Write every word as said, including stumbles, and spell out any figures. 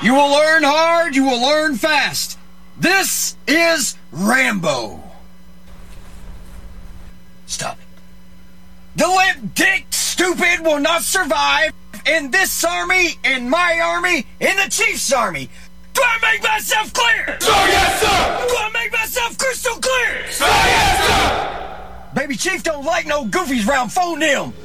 You will learn hard, you will learn fast. This is Rambo. Stop it. The limp dick stupid will not survive in this army, in my army, in the Chief's army. Do I make myself clear? Sir, yes, sir! Do I make myself crystal clear? Sir, yes, sir! Baby Chief don't like no goofies round phone him.